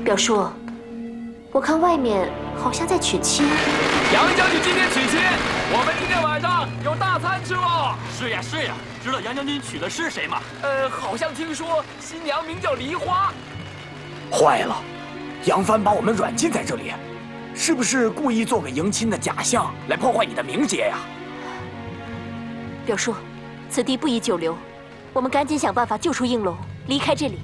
表叔，我看外面好像在娶亲。 杨将军今天娶亲，我们今天晚上有大餐吃喽！ 是呀是呀，知道杨将军娶的是谁吗？ 好像听说新娘名叫梨花。 坏了，杨帆把我们软禁在这里，是不是故意做个迎亲的假象来破坏你的名节呀？ 表叔，此地不宜久留，我们赶紧想办法救出应龙，离开这里。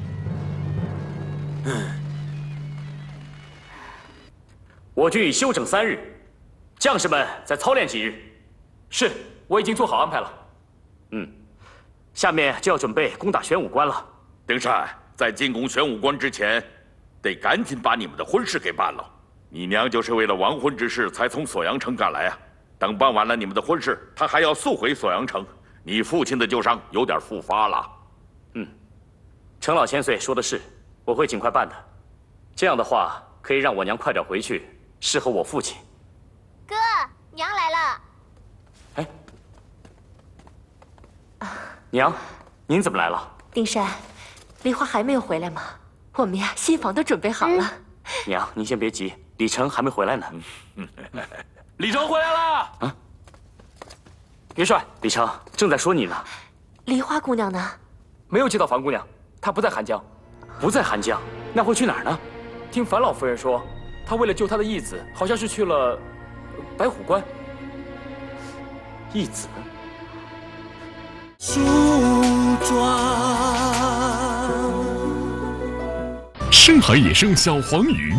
我军已休整3日，将士们再操练几日。 是，我已经做好安排了。 下面就要准备攻打玄武关了。 丁善，在进攻玄武关之前，得赶紧把你们的婚事给办了。你娘就是为了完婚之事才从锁阳城赶来啊。等办完了你们的婚事，她还要速回锁阳城。你父亲的旧伤有点复发了。 程老千岁说的是，我会尽快办的。这样的话，可以让我娘快点回去，侍候我父亲。 哥，娘来了。 娘，您怎么来了？ 丁山，梨花还没有回来吗？我们呀，新房都准备好了。 娘，您先别急，李成还没回来呢。 李成回来了。 元帅，李成正在说你呢。 梨花姑娘呢？ 没有接到樊姑娘，她不在寒江。 不在寒江，那会去哪儿呢？ 听樊老夫人说，她为了救她的义子，好像是去了白虎关。 义子。 梳妆。 深海野生小黄鱼，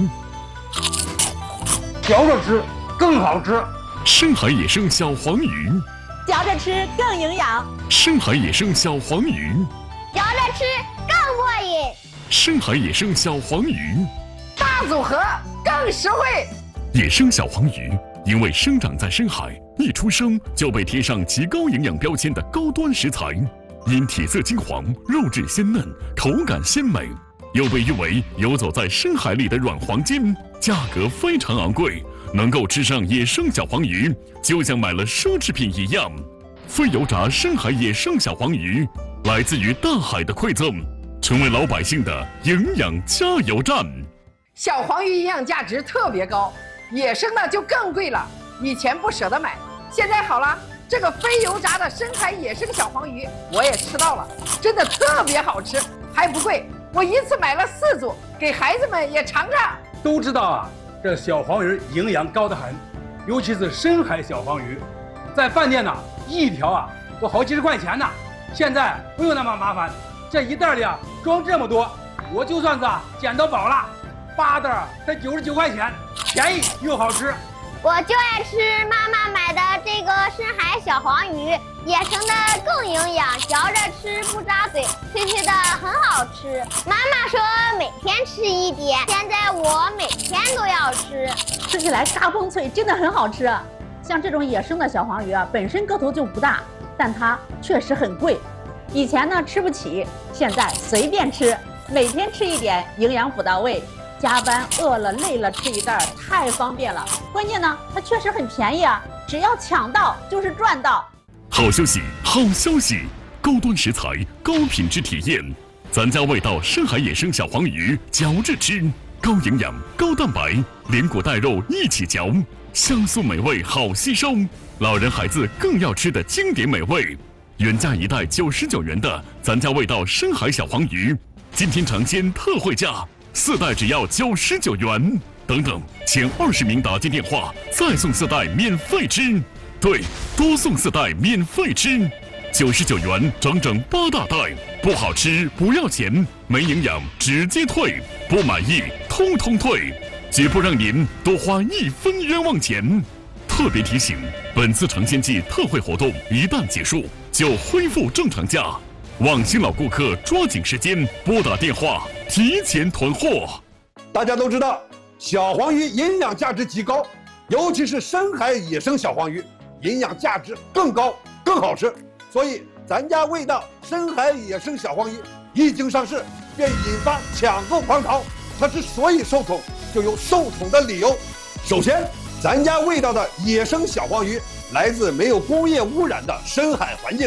嚼着吃更好吃。 深海野生小黄鱼， 嚼着吃更营养。 深海野生小黄鱼， 嚼着吃更过瘾。 深海野生小黄鱼， 大组合更实惠。 野生小黄鱼因为生长在深海，一出生就被贴上极高营养标签的高端食材，因体色金黄、肉质鲜嫩、口感鲜美，又被誉为游走在深海里的软黄金，价格非常昂贵。能够吃上野生小黄鱼，就像买了奢侈品一样。非油炸深海野生小黄鱼，来自于大海的馈赠，成为老百姓的营养加油站。 小黄鱼营养价值特别高，野生的就更贵了。以前不舍得买，现在好了，这个非油炸的深海野生小黄鱼我也吃到了，真的特别好吃，还不贵。我一次买了4组，给孩子们也尝尝。 都知道啊，这小黄鱼营养高得很，尤其是深海小黄鱼，在饭店呢一条啊都好几十块钱呢。现在不用那么麻烦，这一袋里啊装这么多，我就算是捡到宝了。8袋才99块钱，便宜又好吃。 我就爱吃妈妈买的这个深海小黄鱼，野生的更营养，嚼着吃不扎嘴，脆脆的很好吃。妈妈说每天吃一点，现在我每天都要吃， 吃起来嘎嘣脆，真的很好吃。像这种野生的小黄鱼啊，本身个头就不大，但它确实很贵。以前呢吃不起，现在随便吃，每天吃一点，营养补到位。加班饿了累了吃一袋太方便了，关键呢它确实很便宜啊，只要抢到就是赚到。 好消息，好消息！高端食材，高品质体验，咱家味道深海野生小黄鱼，嚼着吃，高营养高蛋白，连骨带肉一起嚼，香酥美味好吸收，老人孩子更要吃的经典美味。原价1袋99元的咱家味道深海小黄鱼，今天尝鲜特惠价，4袋只要99元。等等，前20名打进电话，再送4袋免费吃。对，多送4袋免费吃，99元整整8大袋，不好吃不要钱，没营养直接退，不满意通通退，绝不让您多花1分冤枉钱。特别提醒，本次尝鲜季特惠活动一旦结束，就恢复正常价。望新老顾客抓紧时间拨打电话，提前囤货。 大家都知道，小黄鱼营养价值极高，尤其是深海野生小黄鱼，营养价值更高，更好吃。所以，咱家味道深海野生小黄鱼一经上市，便引发抢购狂潮。它之所以受宠，就有受宠的理由。首先，咱家味道的野生小黄鱼来自没有工业污染的深海环境。